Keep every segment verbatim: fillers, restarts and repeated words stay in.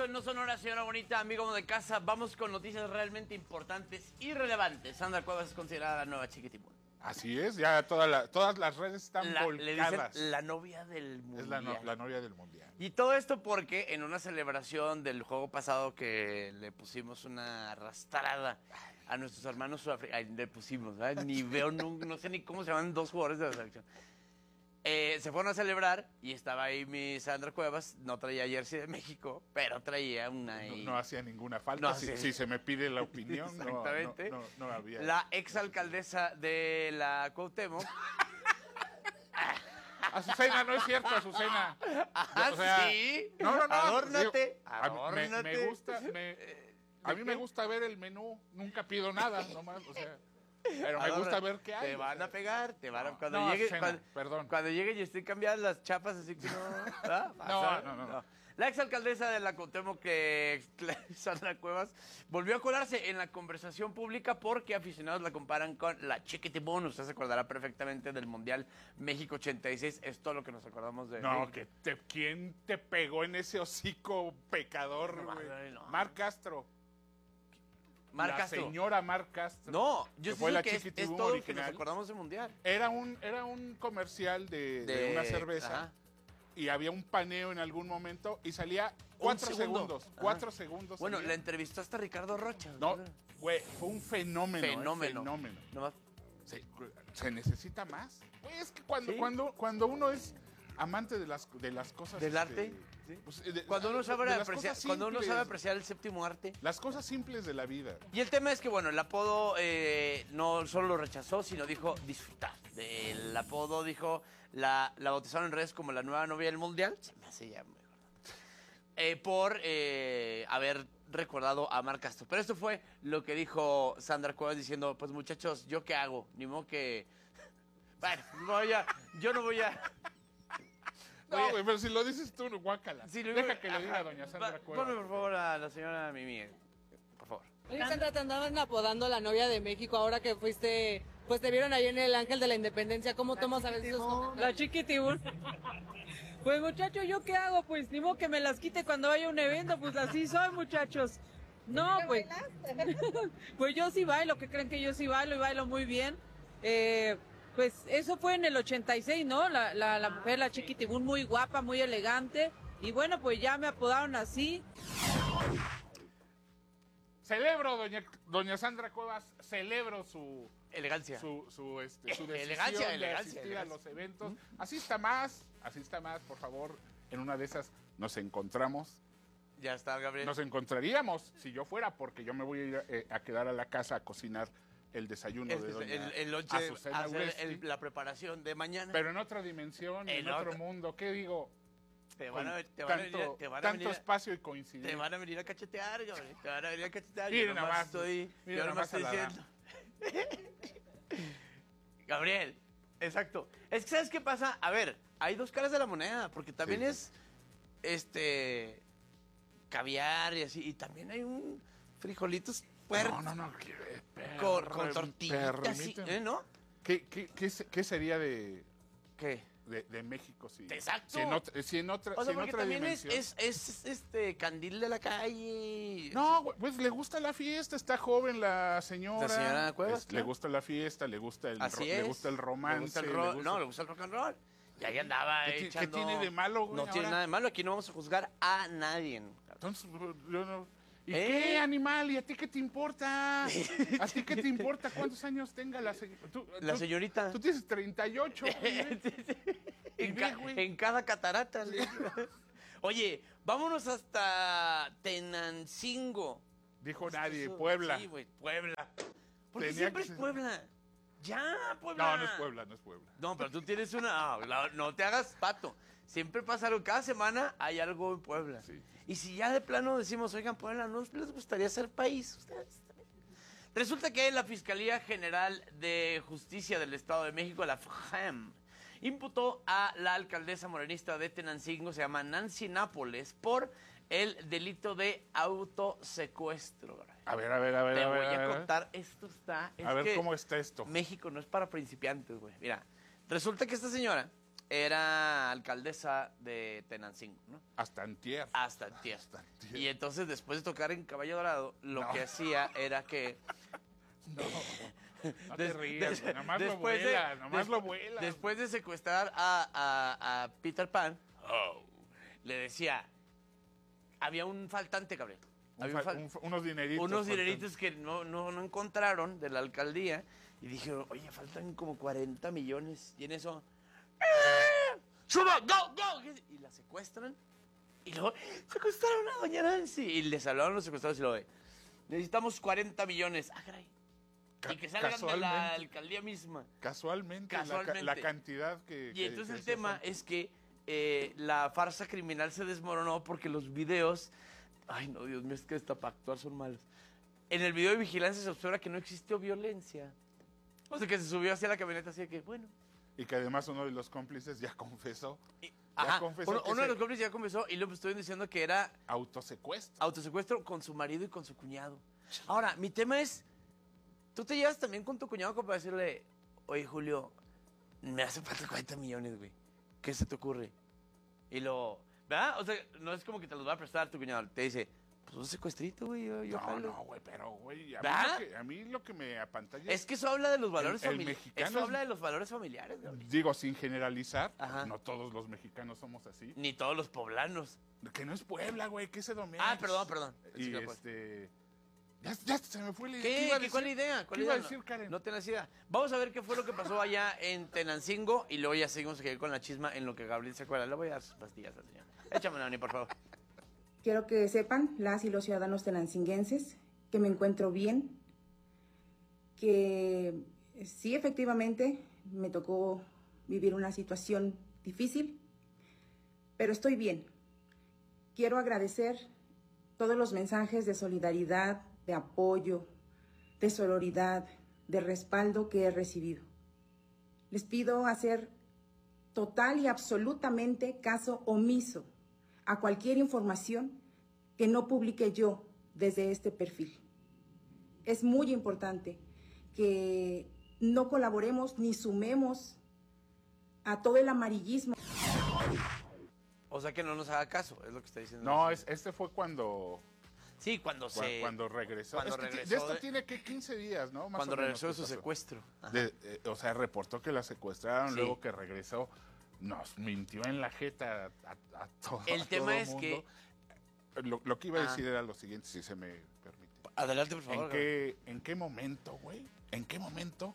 en No Sonora, señora bonita, amigo de casa. Vamos con noticias realmente importantes y relevantes. Sandra Cuevas es considerada la nueva Chiquitibún. Así es, ya toda la, todas las redes están La, volcadas. le dicen la novia del mundial. Es la, no, la novia del mundial. Y todo esto porque en una celebración del juego pasado que le pusimos una arrastrada a nuestros hermanos sudafricanos, le pusimos, ¿verdad? Ni veo, no, no sé ni cómo se llaman dos jugadores de la selección. Eh, se fueron a celebrar y estaba ahí mi Sandra Cuevas, no traía jersey de México, pero traía una... No, y... no hacía ninguna falta, no, si, sí. si se me pide la opinión, no, no, no, no había... La exalcaldesa de la Cuauhtémoc... Azucena, no es cierto, Azucena. Ah, o sea, sí. No, no, no. Adórnate, A mí me, adórnate. me gusta, me, a mí me gusta ver el menú, nunca pido nada, nomás, o sea... Pero me gusta ver qué hay. Te van a pegar, te van a... Cuando no, llegue, cena, cuando, perdón. Cuando llegue y estén cambiadas las chapas, así que no... ¿ah? no, no, no, no. La exalcaldesa de la Cuauhtémoc, que Sandra Cuevas, volvió a colarse en la conversación pública porque aficionados la comparan con la Chiquitibún. Usted se acordará perfectamente del Mundial México ochenta y seis. Es todo lo que nos acordamos de... No, de... que te, ¿quién te pegó en ese hocico pecador, No, güey? no. Mar Castro. Mar la Castro. señora Mar Castro. No, yo que sé fue la que es, es todo lo que nos acordamos del Mundial. Era un, era un comercial de, de, de una cerveza. Ajá. Y había un paneo en algún momento y salía cuatro segundos. Ajá. Cuatro segundos. Bueno, salía. la entrevistó hasta Ricardo Rocha. No, güey, fue un fenómeno. Fenómeno. Eh, fenómeno. No más. Se, se necesita más. Güey, es que cuando, ¿Sí? cuando, cuando uno es amante de las, de las cosas... ¿Del este, arte? ¿Sí? Pues, de, cuando, uno sabe de apreciar, cuando uno sabe apreciar el séptimo arte. Las cosas simples de la vida. Y el tema es que, bueno, el apodo eh, no solo lo rechazó, sino dijo disfrutar. El apodo dijo, la, la bautizaron en redes como la nueva novia del mundial. Se me hace ya mejor. Eh, por eh, haber recordado a Mar Castro. Pero esto fue lo que dijo Sandra Cuevas diciendo, pues muchachos, ¿yo qué hago? Ni modo que... Bueno, voy a, yo no voy a... No, güey, pero si lo dices tú, guácala. Si lo Deja digo, que le diga a doña Sandra Va, Cuevas. Ponme, por favor, a la señora Mimi. Por favor. Oye, Sandra, te andaban apodando la novia de México ahora que fuiste... Pues te vieron ahí en el Ángel de la Independencia. ¿Cómo tomas a veces esos comentarios? La Chiquitibún. Pues, muchacho, ¿yo qué hago? Pues, ni modo que me las quite cuando vaya a un evento. Pues, así soy, muchachos. No, pues... Pues yo sí bailo. ¿Qué creen que yo sí bailo? Y bailo muy bien. Eh... Pues eso fue en el ochenta y seis, ¿no? La, la, la mujer, la Chiquitibún, muy guapa, muy elegante. Y bueno, pues ya me apodaron así. Celebro, doña, doña Sandra Cuevas, celebro su... Elegancia. Su, su, este, su decisión elegancia, de elegancia, asistir elegancia. a los eventos. Asista más, asista más, por favor. En una de esas nos encontramos. Ya está, Gabriel. Nos encontraríamos, si yo fuera, porque yo me voy a ir eh, a quedar a la casa a cocinar el desayuno Es de que doña el, el lonche, Azucena hacer Uresti. el- la preparación de mañana. Pero en otra dimensión, en, En otro otra- mundo. ¿Qué digo? te van a, Con te van a tanto, venir, te van a tanto venir, espacio y coincidir. te van a venir a cachetear, Gabriel. Te van a venir a cachetear. Miren Yo nomás nomás, estoy, miren yo nomás nomás estoy a la diciendo. Gabriel, exacto. Es que, ¿sabes qué pasa? A ver, hay dos caras de la moneda, porque también Sí. es, este, caviar y así, y también hay un frijolitos puertos No, no, no. que- eh, con, perre- con tortillitas, sí, permíteme. ¿eh, ¿no? ¿Qué, qué, qué, se- qué sería de, ¿Qué? de, de México si, Exacto. si en otra, si en otra, O si sea, en porque otra también es, dimensión? es, es, este candil de la calle. No, güey, pues le gusta la fiesta, está joven la señora. La señora Cuevas, Es- Le claro. gusta la fiesta, le gusta el, Así ro- es. le gusta el romance. Le gusta el ro- le gusta- No, le gusta el rock and roll. Y ahí andaba ¿Qué ti- echando... qué tiene de malo, güey, No tiene ahora? nada de malo. Aquí no vamos a juzgar a nadie. Entonces, yo no... ¿Y ¿Eh? qué, animal? ¿Y a ti qué te importa? ¿A ti qué te importa cuántos años tenga la señorita? La señorita. Tú tienes treinta y ocho, güey. En, ve, ca- güey. en cada catarata. le- Oye, vámonos hasta Tenancingo. Dijo nadie, Eso- Puebla. Sí, güey, Puebla. Porque Tenía siempre que es ser- Puebla. Ya, Puebla. No, no es Puebla, no es Puebla. No, pero tú tienes una... No, la- no te hagas pato. Siempre pasa algo. Cada semana hay algo en Puebla. Sí. Y si ya de plano decimos, oigan, Puebla, ¿no les gustaría ser país? Ustedes también. Resulta que la Fiscalía General de Justicia del Estado de México, la F G E M, imputó a la alcaldesa morenista de Tenancingo, se llama Nancy Nápoles, por el delito de autosecuestro. A ver, a ver, a ver. Te a ver, voy a ver. contar, esto está... es A ver que cómo está esto. México no es para principiantes, güey. Mira, resulta que esta señora era alcaldesa de Tenancingo, ¿no? Hasta antier. Hasta antier. Hasta antier. Y entonces, después de tocar en Caballo Dorado, lo No. que hacía era que... No, no te Des- rías, des- güey, nomás lo después de- vuela, nomás des- lo vuela. Después de secuestrar a, a- a Peter Pan, le decía, había un faltante, Gabriel. Un Había un fa- fal- un fa- unos dineritos. unos faltan. dineritos que no, no, no encontraron de la alcaldía. Y dije, oye, faltan como cuarenta millones. Y en eso, ¡ah! ¡Suba! ¡Go! ¡Go! Y la secuestran. Y luego, secuestraron a doña Nancy. Y les hablaron los secuestrados y lo ve. Necesitamos cuarenta millones. Ah, caray. Ca- Y que salgan de la casualmente. alcaldía misma. Casualmente, la ca- Casualmente. La, cantidad que... Y que- entonces que el hacía tema falta. es que eh, la farsa criminal se desmoronó porque los videos... Ay, no, Dios mío, es que hasta para actuar son malos. En el video de vigilancia se observa que no existió violencia. O sea, que se subió hacia la camioneta así de que, bueno... Y que además uno de los cómplices ya confesó. Y- Ya ajá, confesó uno, que uno de se- los cómplices ya confesó y luego estoy diciendo que era Autosecuestro. autosecuestro con su marido y con su cuñado. Ahora, mi tema es, tú te llevas también con tu cuñado como para decirle, oye, Julio, me hace falta cuarenta millones, güey. ¿Qué se te ocurre? Y lo, ¿verdad? O sea, no es como que te los va a prestar tu cuñado. Te dice, pues un secuestrito, güey, yo, yo No, jalo. no, güey, pero, güey, a, mí ¿verdad? lo que- a mí lo que me apantalla Es que eso habla de los valores el familiares. mexicano Eso es- habla de los valores familiares, Gabriel. digo, sin generalizar, Ajá. no todos los mexicanos somos así. Ni todos los poblanos. Que no es Puebla, güey, que es Edomex. Ah, perdón, perdón. Y Sí, pues. este... Ya, ya se me fue la ¿Qué? iba a ¿Qué- decir? ¿Cuál idea? ¿Cuál ¿Qué iba a idea? decir, No- Karen? No tenés idea. Vamos a ver qué fue lo que pasó allá en Tenancingo y luego ya seguimos aquí con la chisma en lo que Gabriel se acuerda. Le voy a dar sus pastillas al señor. Échame, Nani, por favor. Quiero que sepan, las y los ciudadanos tenancinguenses, que me encuentro bien, que sí, efectivamente, me tocó vivir una situación difícil, pero estoy bien. Quiero agradecer todos los mensajes de solidaridad, de apoyo, de sororidad, de respaldo que he recibido. Les pido hacer total y absolutamente caso omiso a cualquier información que no publique yo desde este perfil. Es muy importante que no colaboremos ni sumemos a todo el amarillismo. O sea que no nos haga caso, es lo que está diciendo. No, es, este fue cuando, Sí, cuando cua- se... cuando regresó. cuando Es que ti- regresó de esto de- tiene que quince días, ¿no? Más cuando o menos regresó de que su pasó. secuestro. Ajá. De- eh, o sea, reportó que la secuestraron, Sí. luego que regresó. Nos mintió en la jeta a, a- a todo El a tema todo es mundo. que- Lo, lo que iba a Ajá. decir era lo siguiente, si se me permite. Adelante, por favor. ¿En qué, ¿En qué momento, güey? ¿En qué momento?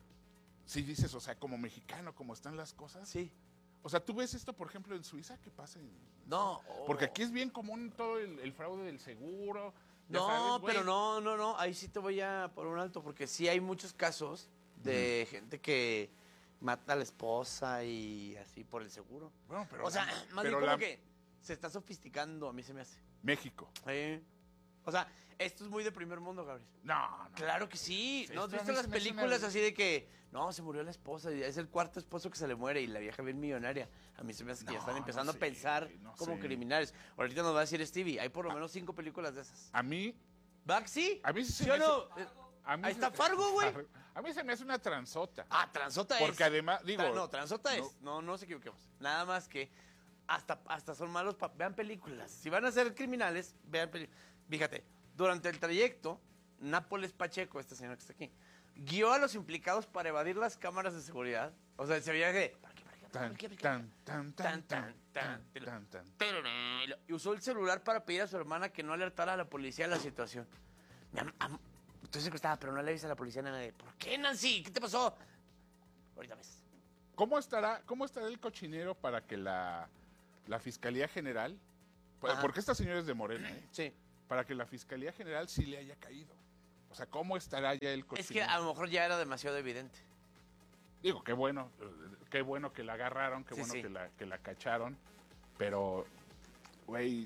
Si dices, o sea, como mexicano, como están las cosas. Sí. O sea, tú ves esto, por ejemplo, en Suiza, ¿qué pasa? En- No. Porque oh. aquí es bien común todo el, el fraude del seguro. ya No, sabes, güey. pero no, no, no. Ahí sí te voy a por un alto, porque sí hay muchos casos de gente que mata a la esposa y así por el seguro. Bueno, pero O sea, la- más bien pero como la- que se está sofisticando, a mí se me hace. México. Sí. O sea, esto es muy de primer mundo, Gabriel. No, no. Claro que sí. Sí, ¿No has esto a visto mí las se me hace películas una- así de que, no, se murió la esposa y es el cuarto esposo que se le muere y la vieja bien millonaria? A mí se me hace que ya No, están no empezando sé, a pensar güey, no como sé. criminales. Ahorita nos va a decir Stevie, hay por lo menos cinco películas de esas. A mí, ¿Va? ¿Sí? a mí sí se ¿Sí me o no? hace- a mí Ahí se- está Fargo, güey. A mí se me hace una transota. Ah, transota es. Porque además, digo... Tra- no, transota no- es. No, no nos equivoquemos. Nada más que hasta, hasta son malos. pa- Vean películas. Si van a ser criminales, vean películas. Fíjate, durante el trayecto, Nápoles Pacheco, este señor que está aquí, guió a los implicados para evadir las cámaras de seguridad. O sea, se veía que... ¿Para qué, para qué, para Tan, qué, para qué? tan, tan, tan, tan, tan, tan, tan, tan. Y lo- Y usó el celular para pedir a su hermana que no alertara a la policía de la situación. Mi am- am- Estoy secuestrada, pero no le avisé a la policía a nadie. ¿Por qué, Nancy? ¿Qué te pasó? Ahorita ves. ¿Cómo estará, cómo estará el cochinero para que la, la Fiscalía General, por- Ajá. porque esta señora es de Morena, ¿eh? Sí. para que la Fiscalía General sí le haya caído? O sea, ¿cómo estará ya el cochinero? Es que a lo mejor ya era demasiado evidente. Digo, qué bueno, eh, qué bueno que la agarraron, qué Sí, bueno sí. Que, la, que la cacharon, pero, güey,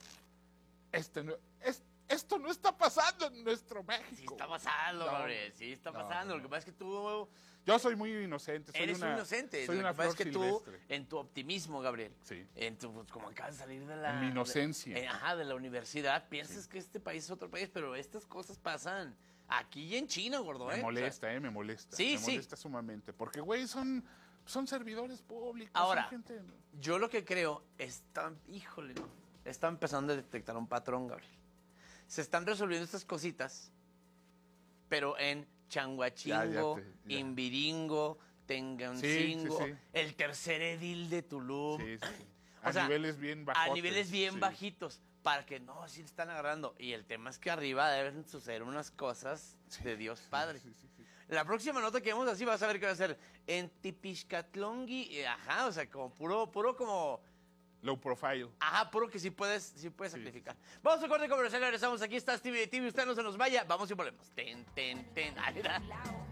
este no, es, esto no está pasando en nuestro México. Sí está pasando, No. Gabriel. Sí está No, pasando. no, Lo que pasa es que tú Yo soy muy inocente. Soy eres una, un inocente. Soy Lo una que pasa es flor que tú, silvestre. en tu optimismo, Gabriel, Sí. en tu, pues, como acabas de salir de la... En mi inocencia. de- eh, ajá, de la universidad, piensas Sí. que este país es otro país, pero estas cosas pasan aquí y en China, gordo, Me ¿eh? O sea, molesta, eh, me molesta. Sí, me sí. molesta sumamente. Porque, güey, son, Son servidores públicos. Ahora, son gente... yo lo que creo, están, híjole, no, está empezando a detectar un patrón, Gabriel. Se están resolviendo estas cositas, pero en Changuachingo, Ya, ya te- ya. Imbiringo, Tengancingo, Sí, sí, sí. el tercer edil de Tulum. Sí, sí, sí. O A sea, niveles bien bajotes. A niveles bien sí. bajitos, para que no, sí le están agarrando. Y el tema es que arriba deben suceder unas cosas de Dios Padre. Sí, sí, sí. La próxima nota que vemos así vas a ver que va a ser en Tipixcatlongui, eh, ajá, o sea, como puro, puro como, Low profile. ajá, puro que sí puedes, sí puedes Sí, sacrificar. Vamos a corte comercial, regresamos, aquí está Stevie de T V, usted no se nos vaya, vamos y volvemos. Ten, ten, ten, ay, mira.